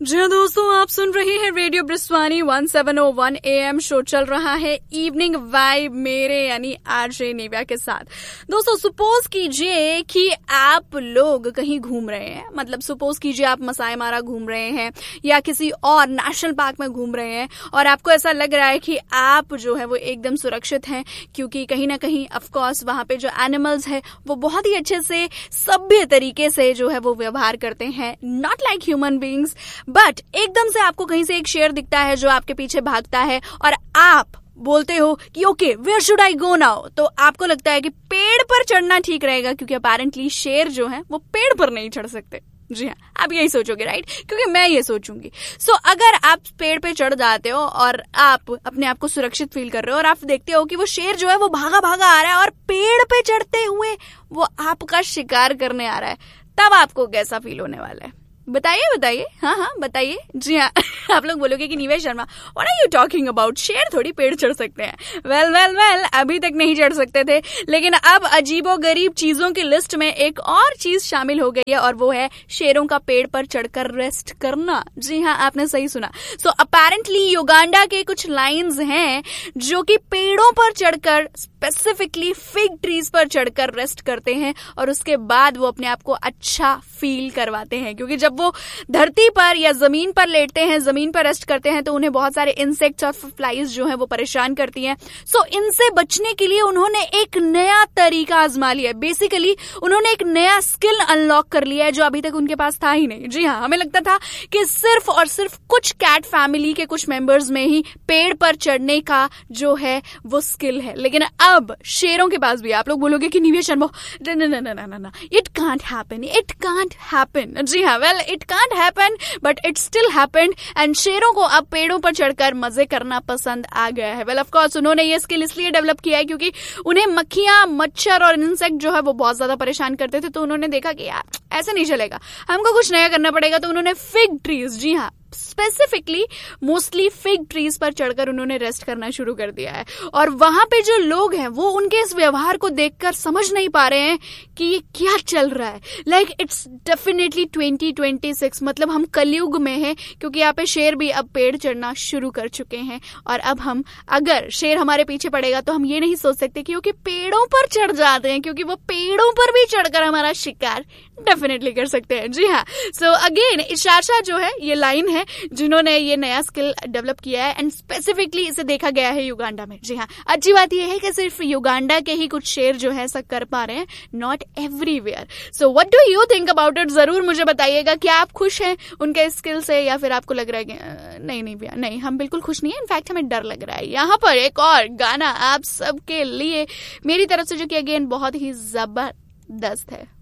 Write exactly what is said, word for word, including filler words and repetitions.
जी हाँ दोस्तों, आप सुन रहे हैं radio ब्रिस्वानी one seven O one A M. Show चल रहा है इवनिंग वाइब मेरे यानी आरजे नेविया के साथ। दोस्तों सपोज कीजिए कि आप लोग कहीं घूम रहे हैं, मतलब सपोज कीजिए आप मसाई मारा घूम रहे हैं या किसी और नेशनल पार्क में घूम रहे हैं और आपको ऐसा लग रहा है कि आप जो है वो एकदम सुरक्षित हैं, क्योंकि कहीं ना कहीं ऑफकोर्स वहां पे जो एनिमल्स है वो बहुत ही अच्छे से सभ्य तरीके से जो है वो व्यवहार करते हैं, not like human beings. But एकदम से आपको कहीं से एक शेर दिखता है जो आपके पीछे भागता है और आप बोलते हो कि okay where should I go now. तो आपको लगता है कि पेड़ पर चढ़ना ठीक रहेगा, क्योंकि अपेरेंटली शेर जो है वो पेड़ पर नहीं चढ़ सकते। जी हाँ, आप यही सोचोगे राइट, क्योंकि मैं ये सोचूंगी। सो so, अगर आप पेड़ पे चढ़ जाते हो और आप अपने आप को सुरक्षित फील कर रहे हो और आप देखते हो कि वो शेर जो है वो भागा भागा आ रहा है और पेड़ पे चढ़ते हुए वो आपका शिकार करने आ रहा है, तब आपको कैसा फील होने वाला है? बताइए बताइए, हाँ हाँ बताइए। जी हाँ, आप लोग बोलोगे कि निवेश Sharma what are you talking about, शेर थोड़ी पेड़ चढ़ सकते हैं। वेल वेल वेल अभी तक नहीं चढ़ सकते थे, लेकिन अब अजीबो गरीब चीजों की लिस्ट में एक और चीज शामिल हो गई है और वो है शेरों का पेड़ पर चढ़कर रेस्ट करना। जी हाँ, आपने सही सुना। सो अपेरेंटली युगांडा के कुछ लायंस हैं जो कि पेड़ों पर चढ़कर, स्पेसिफिकली फिग ट्रीज पर चढ़कर रेस्ट करते हैं और उसके बाद वो अपने आप को अच्छा फील करवाते हैं, क्योंकि जब वो धरती पर या जमीन पर लेटते हैं, जमीन पर रेस्ट करते हैं, तो उन्हें बहुत सारे इंसेक्ट्स और फ्लाइज जो हैं वो परेशान करती हैं। सो इनसे बचने के लिए उन्होंने एक नया तरीका आजमा लिया है। बेसिकली उन्होंने एक नया स्किल अनलॉक कर लिया है जो अभी तक उनके पास था ही नहीं। जी हाँ, हमें लगता था कि सिर्फ और सिर्फ कुछ कैट फैमिली के कुछ मेंबर्स में ही पेड़ पर चढ़ने का जो है वो स्किल है, लेकिन अब शेरों के पास भी। आप लोग बोलोगे कि निवेश Sharma it can't happen, it can't happen. जी हाँ, well it can't happen but it still happened and शेरों को अब पेड़ों पर चढ़कर मजे करना पसंद आ गया है। वेल ऑफ कोर्स उन्होंने ये स्किल इसलिए डेवलप किया है क्योंकि उन्हें मक्खियां, मच्छर और इंसेक्ट जो है वो बहुत ज्यादा परेशान करते थे, तो उन्होंने देखा कि यार ऐसे नहीं चलेगा, हमको कुछ नया करना पड़ेगा। तो उन्होंने फिग ट्रीज, जी हाँ स्पेसिफिकली मोस्टली फिग ट्रीज पर चढ़कर उन्होंने रेस्ट करना शुरू कर दिया है। और वहां पे जो लोग हैं वो उनके इस व्यवहार को देखकर समझ नहीं पा रहे हैं कि ये क्या चल रहा है। Like it's definitely twenty twenty six, मतलब हम कलयुग में हैं, क्योंकि यहाँ पे शेर भी अब पेड़ चढ़ना शुरू कर चुके हैं। और अब हम, अगर शेर हमारे पीछे पड़ेगा तो हम ये नहीं सोच सकते कि क्योंकि पेड़ों पर चढ़ जाते हैं, क्योंकि वो पेड़ों पर भी चढ़कर हमारा शिकार डेफिनेटली कर सकते हैं। जी हाँ, सो अगेन इशारशा जो है ये लाइन है जिन्होंने ये नया स्किल डेवलप किया है एंड स्पेसिफिकली इसे देखा गया है युगांडा में। जी हाँ, अच्छी बात यह है कि सिर्फ युगांडा के ही कुछ शेर जो है ऐसा कर पा रहे हैं, not everywhere. So what do you think about it, जरूर मुझे बताइएगा। क्या आप खुश हैं उनके स्किल से या फिर आपको लग रहा है कि नहीं नहीं भैया नहीं, हम बिल्कुल खुश नहीं है, इनफैक्ट हमें डर लग रहा है। यहाँ पर एक और गाना आप सबके लिए मेरी तरफ से जो कि अगेन बहुत ही जबरदस्त है।